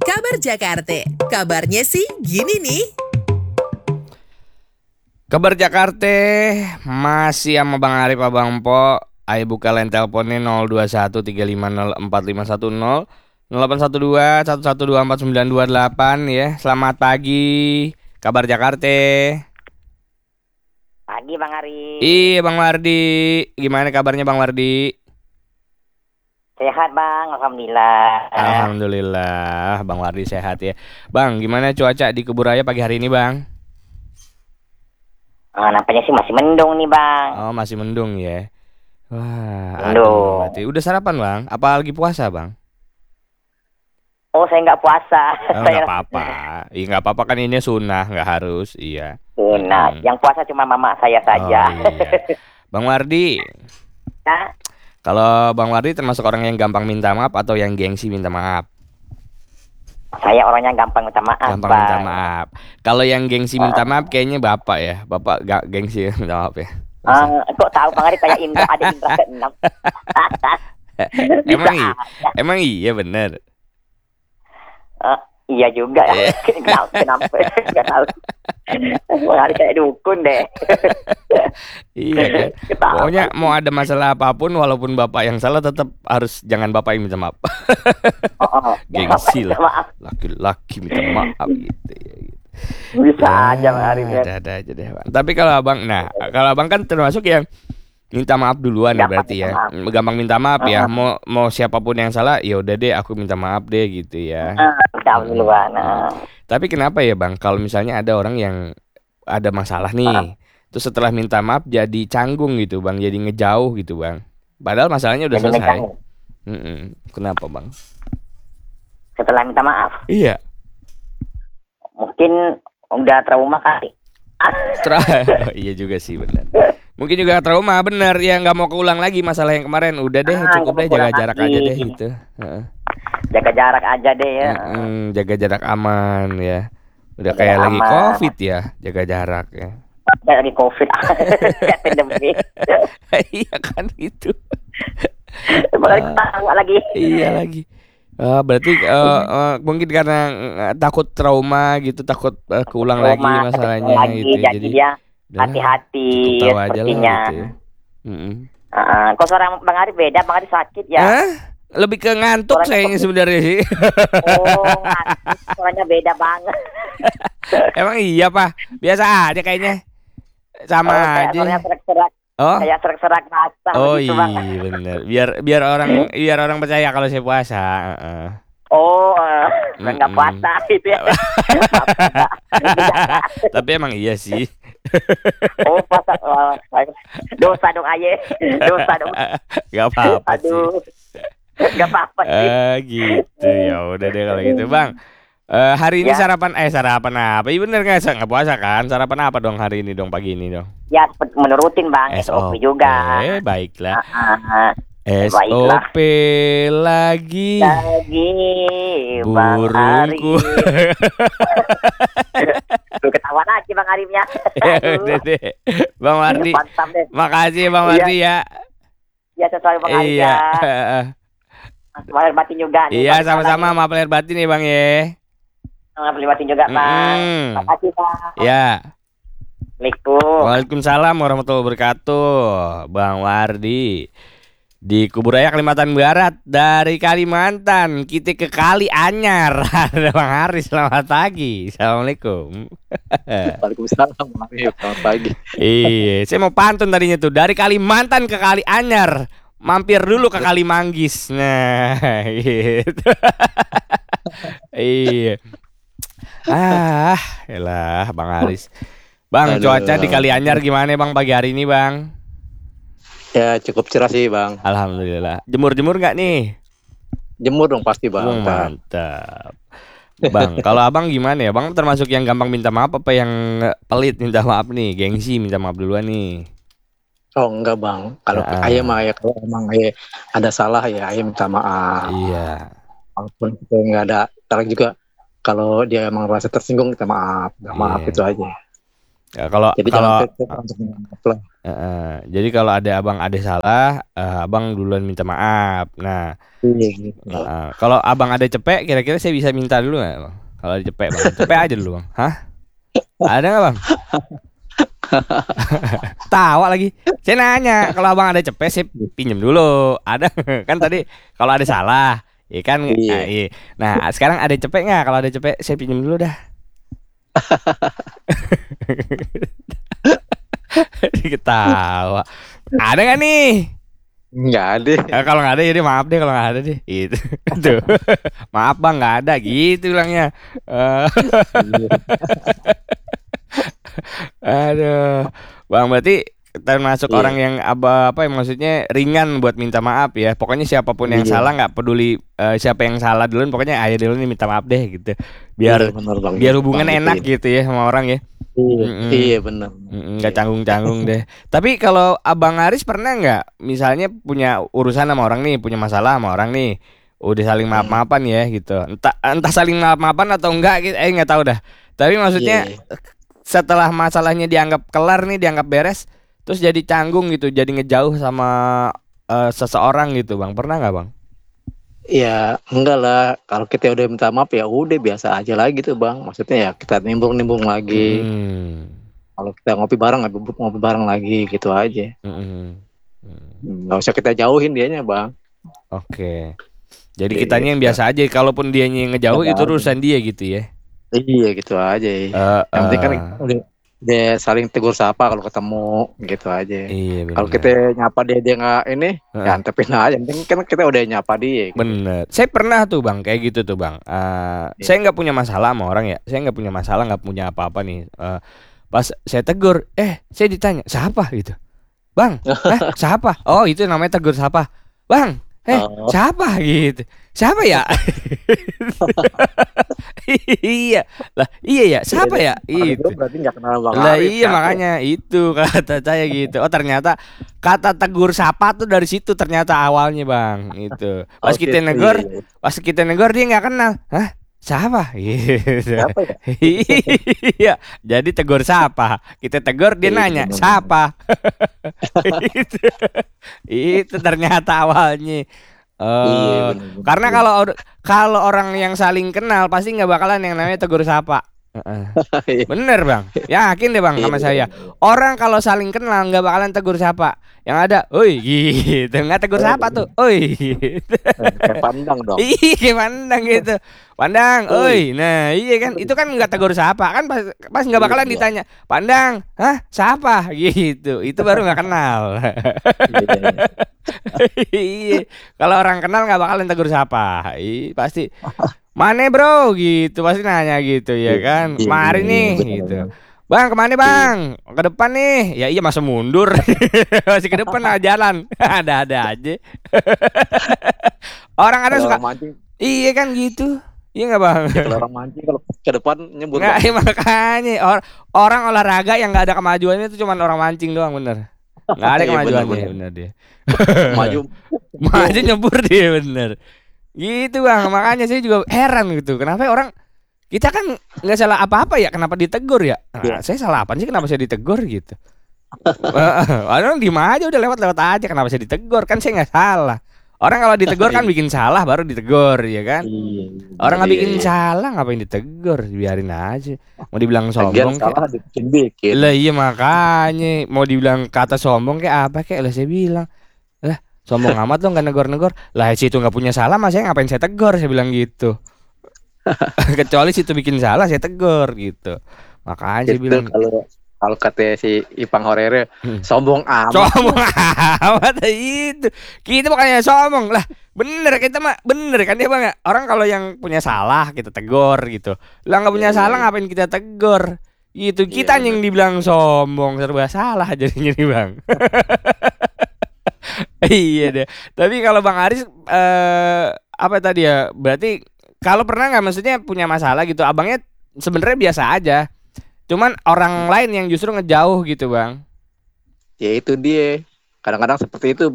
Kabar Jakarta. Kabarnya sih gini nih. Kabar Jakarta masih sama Bang Arif Abang Po. Ayo buka line teleponnya 02135045110 0812 1124 ya. Selamat pagi Kabar Jakarta. Pagi Bang Ari. Iya Bang Wardi. Gimana kabarnya Bang Wardi? Sehat Bang, Alhamdulillah. Alhamdulillah Bang Wardi sehat ya. Bang, gimana cuaca di Kuburaya pagi hari ini Bang? Nampaknya sih masih mendung nih Bang. Oh masih mendung ya. Wah, Mendung. berarti udah sarapan Bang? Apa lagi puasa Bang? Oh saya nggak puasa. Oh, nggak apa-apa. Iya nggak apa-apa kan ini sunnah, nggak harus. Iya. Nah, yang puasa cuma mama saya saja. Oh, iya. Bang Wardi, Nah, kalau Bang Wardi termasuk orang yang gampang minta maaf atau yang gengsi minta maaf? saya orangnya gampang minta maaf Gampang Bang. minta maaf. Kalau yang gengsi minta maaf kayaknya Bapak ya. Bapak gak gengsi minta maaf ya. Kok tahu Bang Ari saya Indra, ada Indra ke-6. Emang iya bener. Iya juga ya. Kenapa? Nggak tahu. Bang Ari kayak dukun deh. Iya kan. Ketawa. Pokoknya mau ada masalah apapun walaupun Bapak yang salah tetap harus jangan Bapak yang minta maaf. Gengsi lah. Maaf. Laki-laki minta maaf gitu ya. Gitu. Bisa aja Bang Ari. Ada aja deh Bang. Tapi kalau abang kan termasuk yang minta maaf duluan ya berarti ya. Gampang minta maaf ya. Mau siapapun yang salah ya udah deh aku minta maaf deh gitu ya. Tahu duluan. Tapi kenapa ya Bang kalau misalnya ada orang yang ada masalah nih, terus setelah minta maaf jadi canggung gitu Bang, jadi ngejauh gitu Bang. Padahal masalahnya udah Jadi selesai. ngejauh. Kenapa Bang? Setelah minta maaf, Iya. mungkin udah trauma kali. Iya juga sih benar. Mungkin juga trauma bener ya, nggak mau keulang lagi masalah yang kemarin. Udah deh cukup deh jaga jarak aja deh gitu. Jaga jarak aja deh ya. Jaga jarak aman ya. Udah Jaga kayak lagi aman. COVID ya, jaga jarak ya. Kayak lagi COVID. Kayak pandemi. Iya kan itu. Boleh ketawa lagi. Iya lagi. Berarti mungkin karena takut trauma gitu, takut keulang lagi Trauma, masalahnya lagi, gitu. jadi dia udahlah, hati-hati cukup tahu aja lah sepertinya. gitu ya. Kok suara Bang Ari beda? Bang Ari sakit ya? Hah? Lebih ke ngantuk Suaranya sayangnya sebenarnya sih. Oh, ngantuk. Suaranya beda banget. Emang iya Pak? Biasa aja kayaknya. Sama Kayak aja. suaranya serak-serak. Oh. Kayak serak-serak rasa. Oh begitu, iya Bang. benar. Biar orang percaya kalau saya puasa. Oh, nggak puasa gitu ya. Tapi emang iya sih. Oh, puasa. Dosa dong Aye. Dosa dong. Gak apa-apa sih. Aduh. Gak apa-apa sih. Gitu ya udah deh kalau gitu Bang. Hari ini Ya. sarapan apa? Iya bener nggak puasa kan? Sarapan apa dong hari ini dong pagi ini dong? Ya, menurutin Bang. SOP juga. Baiklah. Baiklah. SOP lagi. Bang Burungku. Lu ketawa lagi Bang Arifnya. Ya udah deh. Bang Wardi. Mantap deh. Makasih Bang Wardi ya. Ya sesuai Bang Arif Iya. ya. Lahir batin juga nih. Iya Bang. sama-sama maaf lahir batin nih Bang ya. Lahir batin juga Bang. Makasih Bang. Ya. Assalamualaikum. Waalaikumsalam warahmatullahi wabarakatuh. Bang Wardi di Kuburaya Kalimantan Barat dari Kalimantan kita ke Kali Anyar. Ada Bang Haris, selamat pagi. Assalamualaikum. Waalaikumsalam. Selamat pagi. Iya, saya mau pantun tadinya tuh dari Kalimantan ke Kali Anyar, mampir dulu ke Kali Manggis. Nah, gitu. Iya. Elah Bang Haris. Bang, Aduh. cuaca di Kali Anyar gimana Bang pagi hari ini Bang? Ya cukup cerah sih Bang. Alhamdulillah. Jemur-jemur nggak nih? Jemur dong pasti Bang. Mantap. Bang, kalau abang gimana ya? Bang termasuk yang gampang minta maaf apa yang pelit minta maaf nih? Gengsi minta maaf duluan nih. Oh enggak Bang. Kalau ayah mah ya kalau emang ayah ada salah ya ayah minta maaf. Iya. Walaupun kita nggak ada, terus juga kalau dia emang merasa tersinggung minta maaf, minta maaf Iya. itu aja. Ya, kalau Jadi kalau jangan take untuk minta lah. jadi kalau ada abang ada salah, abang duluan minta maaf. Nah, Iya gitu. kalau abang ada cepek, kira-kira saya bisa minta dulu nggak, bang? Kalau ada cepek, bang, cepek aja dulu, bang. Hah? Ada nggak, bang? Tawa lagi. Saya nanya, kalau abang ada cepek, saya pinjem dulu. Ada kan tadi kalau ada salah, ya kan? Iya. Iya. Nah, sekarang ada cepek nggak? Kalau ada cepek, saya pinjem dulu dah. Ketawa. Ada nggak nih? Nggak ada. Kalau nggak ada, jadi maaf deh kalau nggak ada deh. Itu, tuh. Maaf bang, nggak ada. Gitu bilangnya. Eh, aduh, bang berarti termasuk Iya. orang yang apa yang maksudnya ringan buat minta maaf ya. Pokoknya siapapun yang Iya. salah, nggak peduli siapa yang salah duluan. Pokoknya ayo dulu nih minta maaf deh gitu. Iya, Biar benar bang. biar hubungan Bang, enak gitu. gitu ya sama orang ya. Iya, Mm-mm. iya benar. Nggak canggung-canggung deh. Tapi kalau Abang Aris pernah nggak, misalnya punya urusan sama orang nih, punya masalah sama orang nih, udah saling maaf-maafan ya gitu. Entah entah saling maaf-maafan atau enggak, gitu, nggak tahu dah. Tapi maksudnya Iya. setelah masalahnya dianggap kelar nih, dianggap beres, terus jadi canggung gitu, jadi ngejauh sama seseorang gitu, Bang. Pernah nggak, Bang? Ya enggak lah, kalau kita udah minta maaf ya udah biasa aja lagi tuh bang. Maksudnya ya kita nimbung-nimbung lagi. Hmm. Kalau kita ngopi bareng, ngopi bareng lagi gitu aja. Mm-mm. Nggak usah kita jauhin dianya bang. Oke. Jadi Iya, kitanya yang iya. biasa aja, kalaupun dia yang ngejauh itu urusan dia gitu ya. Iya gitu aja. Yang penting kan udah saling tegur sapa kalau ketemu gitu aja. Iya Kalau benar. kita nyapa dia nggak ini, ya antepin aja. Yang penting kan kita udah nyapa dia. Gitu. Bener. Saya pernah tuh bang, kayak gitu tuh bang. Saya nggak punya masalah sama orang ya. Saya nggak punya masalah, nggak punya apa-apa nih. Pas saya tegur, saya ditanya siapa gitu. Bang, siapa? Oh itu namanya tegur siapa? Bang, siapa gitu? Siapa ya? Iya lah, iya ya. Siapa ya? Itu. Berarti nggak kenal bang Lah Arif, iya siapa? makanya itu kata saya gitu. Oh ternyata kata tegur sapa tuh dari situ ternyata awalnya bang. Itu. Pas Oke, kita iya, negor, iya. pas kita negor dia nggak kenal. Hah? Siapa? Gitu. Siapa ya? Iya. Jadi tegur sapa. Kita tegur dia Iya, nanya benar. siapa. itu. Itu ternyata awalnya. Iya, benar. Karena kalau orang yang saling kenal pasti nggak bakalan yang namanya tegur sapa. Iya. Bener bang, yakin deh bang sama saya. Orang kalau saling kenal nggak bakalan tegur sapa. Yang ada, oi gitu, nggak tegur sapa tuh, oi. Gitu. Kayak pandang dong. Iya pandang gitu, pandang, oi. Nah iya kan, itu kan nggak tegur sapa kan pas nggak bakalan Iya. ditanya, pandang, hah siapa gitu, itu baru nggak kenal. Iya, kalau orang kenal nggak bakalan tegur sapa, pasti. Mana bro gitu pasti nanya gitu ya kan. Iya, Mari nih benar, gitu. benar. Bang kemana bang? Ke depan nih. Ya iya masa mundur. Masih ke depan lah jalan. Ada aja. Orang ada Kalau suka. orang mancing, Iya kan gitu. Iya nggak bang? kalau orang mancing kalau ke depan nyebur Nggak, bang. iya, makanya orang olahraga yang nggak ada kemajuannya itu cuma orang mancing doang bener. Nggak ada Iya, kemajuannya benar. bener dia. Maju. Maju nyebur dia bener. Gitu bang. Makanya saya juga heran gitu. Kenapa orang kita kan nggak salah apa-apa ya, kenapa ditegur ya? Nah, saya salah apa sih kenapa saya ditegur gitu? Orang diem aja udah lewat aja, kenapa saya ditegur? Kan saya nggak salah. Orang kalau ditegur kan bikin salah baru ditegur ya kan? Iya. Orang nggak Iya, bikin iya. salah ngapain ditegur? Biarin aja. Mau dibilang Lagian sombong salah kayak. dibikin. Lah iya makanya mau dibilang kata sombong kayak apa kayak lah saya bilang. Lah sombong amat lo nggak negor-negor. Lah situ nggak punya salah mas saya ngapain saya tegur, saya bilang gitu. Kecuali situ bikin salah saya tegur gitu. Makanya saya Gitu bilang kalau kata si Ipang Horere sombong amat. sombong amat itu. Kita bukannya sombong lah. Bener kita mah bener kan dia bang ya. Orang kalau yang punya salah kita tegur gitu. Lah nggak punya Iya, salah iya. ngapain kita tegur? Gitu. Kita Iya, yang dibilang sombong serba salah jadinya nih bang. Iya deh. Tapi kalau Bang Aris apa tadi ya? Berarti kalau pernah nggak maksudnya punya masalah gitu, abangnya sebenarnya biasa aja. Cuman orang lain yang justru ngejauh gitu, Bang. Ya itu dia. Kadang-kadang seperti itu